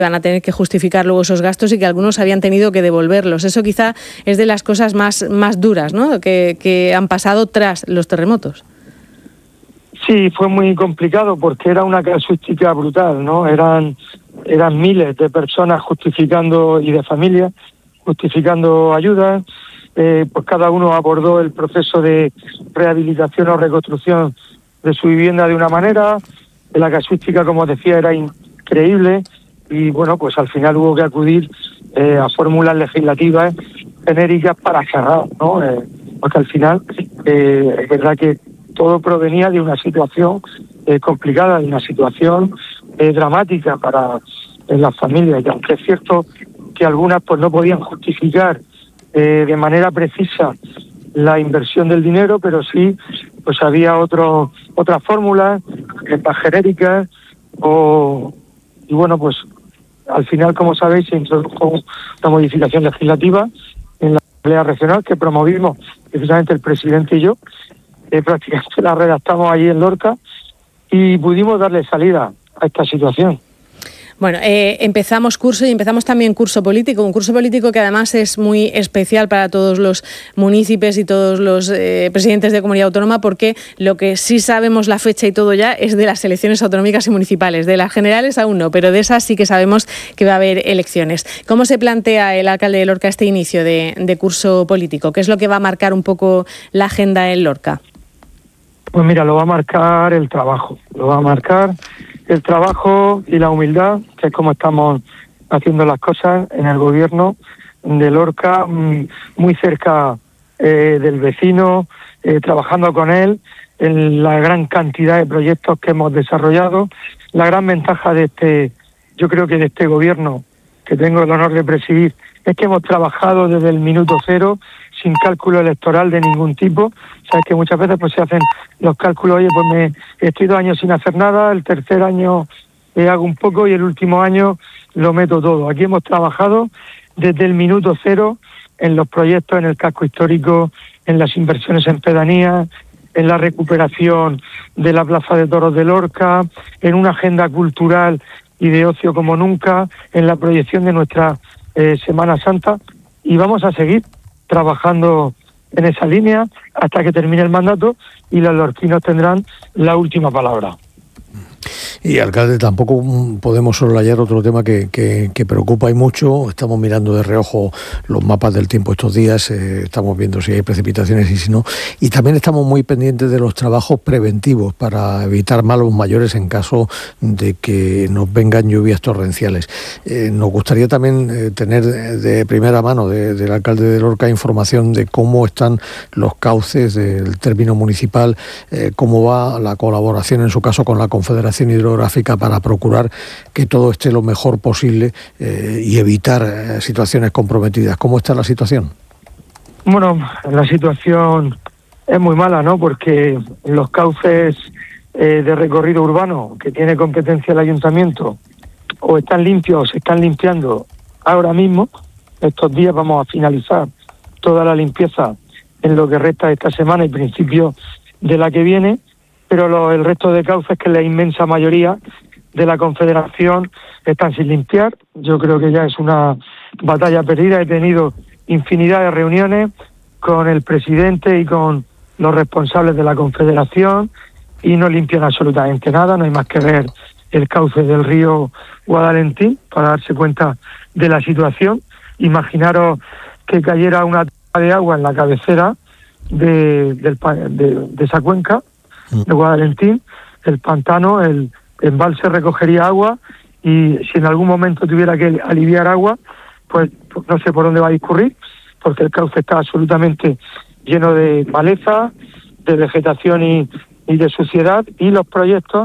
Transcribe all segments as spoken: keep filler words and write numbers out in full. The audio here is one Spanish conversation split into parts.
van a tener que justificar luego esos gastos y que algunos habían tenido que devolverlos. Eso quizá es de las cosas más, más duras, ¿no?, que, que han pasado tras los terremotos. Sí, fue muy complicado porque era una casuística brutal, ¿no? Eran, eran miles de personas justificando, y de familias, justificando ayudas. Eh, pues cada uno abordó el proceso de rehabilitación o reconstrucción de su vivienda de una manera. La casuística, como decía, era increíble. Y bueno, pues al final hubo que acudir eh, a fórmulas legislativas genéricas para cerrar, ¿no? Eh, porque al final eh, es verdad que todo provenía de una situación eh, complicada, de una situación eh, dramática para eh, las familias. Y aunque es cierto que algunas pues no podían justificar eh, de manera precisa la inversión del dinero, pero sí pues había otro, otras fórmulas eh, más genéricas o y bueno pues al final, como sabéis, se introdujo una modificación legislativa en la Asamblea Regional que promovimos precisamente el presidente y yo. Eh, prácticamente la redactamos allí en Lorca y pudimos darle salida a esta situación. Bueno, eh, empezamos curso y empezamos también curso político, un curso político que además es muy especial para todos los municipios y todos los eh, presidentes de comunidad autónoma, porque lo que sí sabemos la fecha y todo ya es de las elecciones autonómicas y municipales. De las generales aún no, pero de esas sí que sabemos que va a haber elecciones. ¿Cómo se plantea el alcalde de Lorca este inicio de, de curso político? ¿Qué es lo que va a marcar un poco la agenda en Lorca? Pues mira, lo va a marcar el trabajo, lo va a marcar el trabajo y la humildad, que es como estamos haciendo las cosas en el gobierno de Lorca, muy cerca eh, del vecino, eh, trabajando con él en la gran cantidad de proyectos que hemos desarrollado. La gran ventaja de este, yo creo que de este gobierno que tengo el honor de presidir, es que hemos trabajado desde el minuto cero, sin cálculo electoral de ningún tipo. Sabes que muchas veces pues se hacen los cálculos, oye, pues me estoy dos años sin hacer nada, el tercer año eh, hago un poco y el último año lo meto todo. Aquí hemos trabajado desde el minuto cero en los proyectos, en el casco histórico, en las inversiones en pedanías, en la recuperación de la Plaza de Toros de Lorca, en una agenda cultural y de ocio como nunca, en la proyección de nuestra eh, Semana Santa, y vamos a seguir trabajando en esa línea hasta que termine el mandato y los lorquinos tendrán la última palabra. Y, alcalde, tampoco podemos soslayar otro tema que, que, que preocupa y mucho. Estamos mirando de reojo los mapas del tiempo estos días, eh, estamos viendo si hay precipitaciones y si no. Y también estamos muy pendientes de los trabajos preventivos para evitar malos mayores en caso de que nos vengan lluvias torrenciales. Eh, nos gustaría también eh, tener de primera mano de, del alcalde de Lorca información de cómo están los cauces del término municipal, eh, cómo va la colaboración, en su caso, con la Confederación Hidrográfica para procurar que todo esté lo mejor posible eh, y evitar eh, situaciones comprometidas. ¿Cómo está la situación? Bueno, la situación es muy mala, ¿no? Porque los cauces eh, de recorrido urbano que tiene competencia el ayuntamiento o están limpios o se están limpiando ahora mismo. Estos días vamos a finalizar toda la limpieza en lo que resta de esta semana y principio de la que viene. Pero lo, el resto de cauces, que la inmensa mayoría de la Confederación, están sin limpiar. Yo creo que ya es una batalla perdida. He tenido infinidad de reuniones con el presidente y con los responsables de la Confederación y no limpian absolutamente nada. No hay más que ver el cauce del río Guadalentín para darse cuenta de la situación. Imaginaros que cayera una tapa de agua en la cabecera de, del, de, de esa cuenca de Guadalentín, el pantano, el embalse recogería agua y si en algún momento tuviera que aliviar agua, pues, pues no sé por dónde va a discurrir, porque el cauce está absolutamente lleno de maleza, de vegetación y, y de suciedad, y los proyectos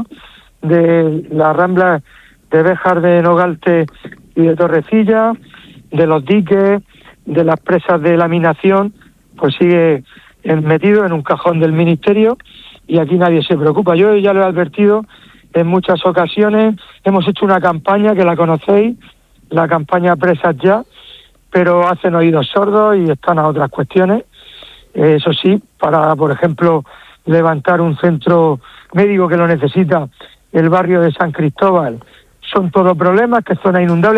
de la rambla de Béjar, de Nogalte y de Torrecilla, de los diques, de las presas de laminación, pues sigue metido en un cajón del ministerio y aquí nadie se preocupa. Yo ya lo he advertido en muchas ocasiones, hemos hecho una campaña que la conocéis, la campaña Presas Ya, pero hacen oídos sordos y están a otras cuestiones. Eh, eso sí, para, por ejemplo, levantar un centro médico que lo necesita el barrio de San Cristóbal, son todos problemas, que zona inundable.